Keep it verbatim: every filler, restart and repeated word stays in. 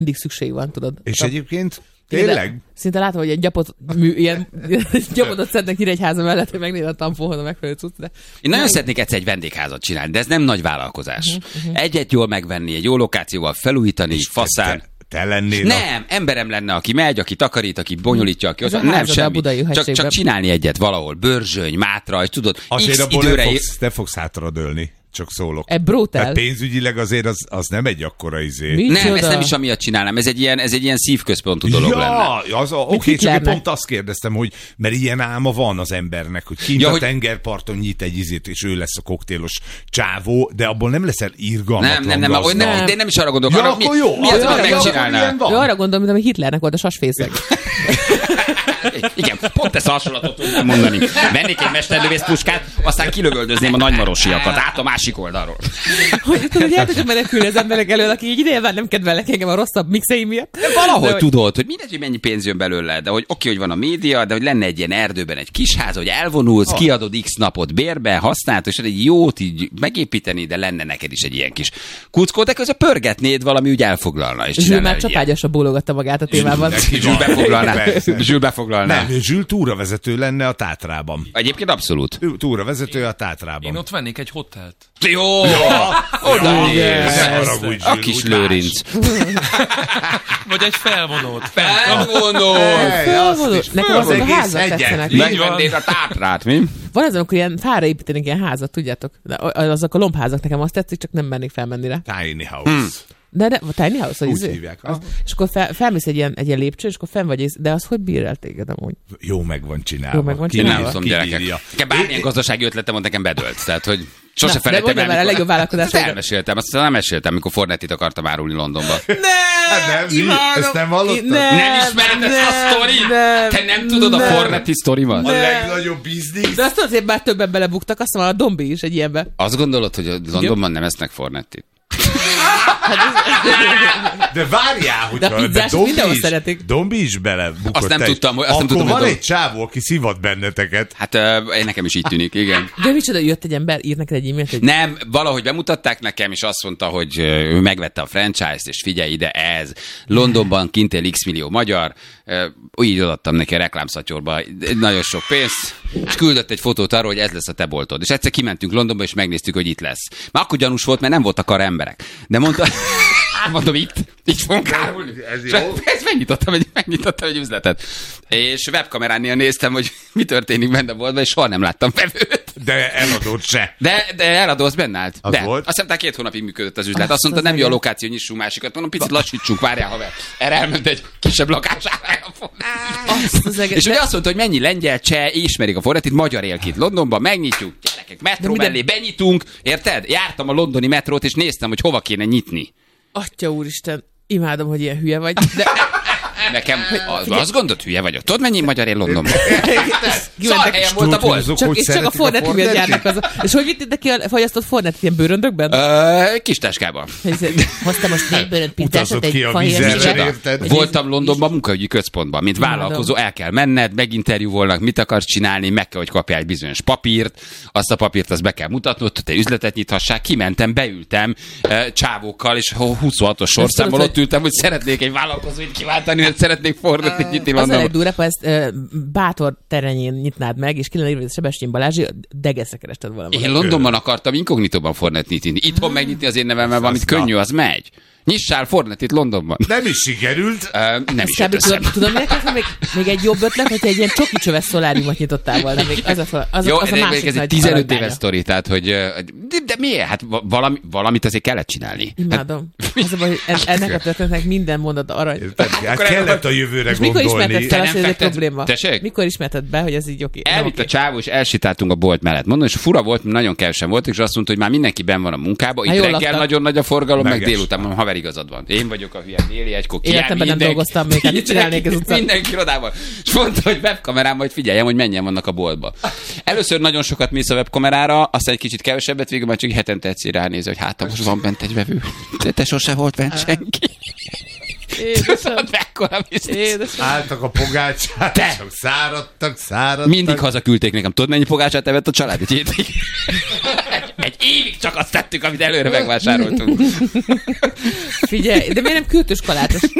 mindig szükség van, tudod. És a... egyébként tényleg? Szinte látom, hogy egy gyapot, mű, ilyen gyapotot szednek Nyíregyháza mellett, hogy megnézem a tampóhoz a megfelelő cucc. De... Én nagyon szeretnék egyszer egy vendégházat csinálni, de ez nem nagy vállalkozás. Uh-huh, uh-huh. Egyet jól megvenni, egy jó lokációval felújítani, és faszán. Te, te lennél nem, a... emberem lenne, aki megy, aki takarít, aki bonyolítja, aki az, nem semmi. Csak, csak csinálni egyet valahol. Börzsöny, Mátraj, tudod, azért X abból időre... nem fogsz, te fogsz hátradőlni. Csak szólok. E brutal. Tehát pénzügyileg azért az, az nem egy akkora izé. Mi nem, csoda? ezt nem is amiatt csinálnám, ez egy ilyen, ez egy ilyen szívközpontú dolog ja, lenne. Az oké, okay, csak én pont azt kérdeztem, hogy mert ilyen álma van az embernek, hogy kint ja, a hogy... tengerparton nyit egy izét, és ő lesz a koktélos csávó, de abból nem leszel irgalmatlan. Nem, nem, nem, nem, nem, de én nem is arra gondolok. Ja, arra, akkor mi, jó. Mi az, amit megcsinálnál? Jó, arra gondolom, mint ami Hitlernek volt a sasfészek. Igen, pont ezt a hasonlatot tudnám mondani. Vennék egy mesterlövész puskát, aztán kilövöldözném a nagymarosiakat át a másik oldalról. Hogy tudom, hogy el tudjuk menekülni az emberek elől, aki így ideje már nem kedvelnek engem a rosszabb mixeim miatt. De valahol de, tudod, hogy mindegy, hogy mennyi pénz jön belőle, de hogy oké, hogy van a média, de hogy lenne egy ilyen erdőben egy kis ház, hogy elvonulsz, oh. kiadod X napot bérbe, használod, és egy jót így megépíteni, de lenne neked is egy ilyen kis kuckó, de közben pörgetnéd valami, úgy elfoglalna. És Zsül már csapágyasra bólogatta magát a témában. Zsül befoglalná. Zsül befoglalná. Nem, Zsül túravezető lenne a Tátrában. Egyébként abszolút. Túravezető a Tátrában. Én ott vennék egy hotelt. Jó! Oda a kis Lőrinc. Vagy egy felvonót. Felvonót! Nekem azok a házak tetszenek. Megvennék a Tátrát, mi? Van az, amikor ilyen fára építenek ilyen házat, tudjátok? Azok a lombházak nekem azt tetszik, csak nem mennék felmenni rá. Tiny house. Hmm. De, de a tiny house, úgy izé? hívják. Az, és akkor fel, felmész egy ilyen, egy ilyen lépcső, és akkor fenn vagy, de az hogy bír el téged amúgy? Jó meg van csinálva. Jó meg van Én csinálva. nem tudom, gyerekek. Nekem bármilyen gazdasági ötletem volt, nekem bedölt. Tehát, hogy sose felejtem el. De a legjobb vállalkozás. Elmeséltem, azt nem meséltem, amikor Fornettit akartam árulni Londonba. Nem! Nem, ezt nem hallottad? Nem, nem ismered ezt a sztorit? Te nem tudod nem. a Fornetti sztorimat? A legnagyobb biznisz. De azt tudod, hogy bár többen belebuktak, azt mondom, a Dombi is egy ilyenbe. Azt gondolod, hogy a Londonban nem esznek Fornettit? De várjál, hogy de a pizzás mindenhol szeretik. Dombi is belebukott. Azt nem tudtam, azt nem tudtam, Akkor van hogy egy csávó, aki szivat benneteket. Hát uh, nekem is így tűnik, igen. De micsoda, jött egy ember, ír neked egy e-mailt? Hogy... Nem, valahogy bemutatták nekem, és azt mondta, hogy ő megvette a franchise-t, és figyelj ide, ez. Londonban kint él X millió magyar, úgy így odaadtam neki a reklámszatyorba nagyon sok pénzt, és küldött egy fotót arról, hogy ez lesz a te boltod. És egyszer kimentünk Londonba, és megnéztük, hogy itt lesz. Már akkor gyanús volt, mert nem voltak arra emberek. De mondta, mondom, itt, itt fogunk árulni. Ez jó. És megnyitottam egy, megnyitottam egy üzletet. És webkameránnél néztem, hogy mi történik benne a boltban, és soha nem láttam vevőt. De eladót se. De, de eladó, az benne állt. Az de. volt? Azt hiszem, két hónapig működött az üzlet. Azt, azt mondta, nem jó a lokáció, nyissunk másikat. Mondom, picit lassítsunk, várjál, haver. Erre elment egy kisebb lakására. És ugye azt mondta, hogy mennyi lengyel, cseh, ismerik a Fornettit, magyar él itt Londonban, megnyitjuk, gyerekek, metró mellé benyitunk, érted? Jártam a londoni metrót, és néztem, hogy hova kéne nyitni. Atya úristen, imádom, hogy ilyen hülye vagy, de... Nekem az, azt gondolt, hülye vagyok. Tudod, mennyi magyar él Londonban? Szóval helyen volt a bolt. Csak, és csak a Fornetti miatt járnak az. És hogy vittétek ki a fagyasztott Fornettit ilyen bőröndökben? Uh, kis táskában. Hoztam most négy bőrönd pizzásat, egy fahér. Voltam Londonban munkaügyi központban. Mint vállalkozó el kell menned, meginterjúvolnak, mit akarsz csinálni, meg kell, hogy kapjál egy bizonyos papírt, azt a papírt azt be kell mutatnod, hogy te üzletet nyithassák. Kimentem, beültem csávókkal, és huszonhatos sorszámmal ott ültem, hogy szeretnék egy vállalkozóit kiváltani, hogy szeretnék Fornettit nyitni Londonban. Az elég durva, ha ezt uh, Bátor terenyén nyitnád meg, és kilenne írva Sebestyén Balázsi, degeszre kerested volna. Én Londonban akartam inkognitóban Fornettit nyitni. Itthon megnyitni az én nevemmel valamit könnyű, az megy. Nyissál Fornettit Londonban. Nem is sikerült. Uh, nem is jött tudom, tudom, neked még, még egy jobb ötlet, hogyha egy ilyen csoki csöves szoláriumot nyitottál volna. Még az a, az, jó, az a másik ez egy tizenöt éves sztori, tehát, hogy de, de miért? Hát valami, valamit azért kellett csinálni. Imádom. Hát, az a baj, hogy ennek a történetnek minden mondat arany. Hát kellett a jövőre gondolni. Mikor ismerted fel azt, hogy ez egy probléma? Tessék? Mikor ismerted be, hogy ez így oké? Elvitt a csávó, és elsétáltunk a bolt mellett. Mondom, és fura volt, nagyon kevesen voltak, és azt mondta, hogy már mindenki benn van a munkába. Itt reggel nagyon nagy a forgalom, meg délután, mondom, haver, igazad van. Én vagyok a hülye, déli egykor kiáll életemben nem dolgoztam még, hát mit csinálnék ez utcán? Mindenki irodában. És mondta, hogy webkamerán majd figyeljem, hogy menjen vannak a boltba. Először nagyon sokat mész a webkamerára, aztán egy kicsit kevesebbet, végül már csak hetente egyszer ránéz, hogy hát most van bent egy vevő. De te sose volt bent senki. Édesem. Mekkora biznisz. Édesem. Álltak a pogácsát, Te! csak száradtak, száradtak. Mindig hazaküldték nekem. Tudod, mennyi pogácsát evett a család egy hétig? Egy évig csak azt tettük, amit előre megvásároltunk. Figyelj, de miért nem kürtös kalátos?